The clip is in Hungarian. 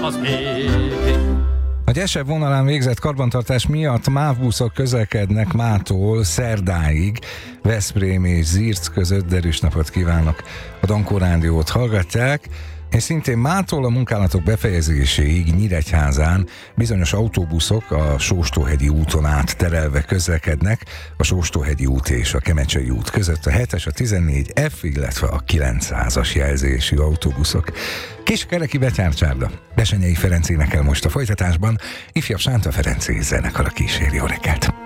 az ég. A Gyesebb vonalán végzett karbantartás miatt MÁV buszok közlekednek mától szerdáig, Veszprém és Zirc között. Derűs napot kívánok! A Dankó Rádiót hallgatják, és szintén mától a munkálatok befejezéséig Nyíregyházán bizonyos autóbuszok a Sóstóhegyi úton át terelve közlekednek, a Sóstóhegyi út és a Kemecsei út között a 7-es, a 14F, illetve a 900-as jelzésű autóbuszok. Kiskereki Betyárcsárda, Besenyei Ferenc énekel most a folytatásban, ifjabb Sánta Ferenc zenekar a kíséri. Jó reggelt!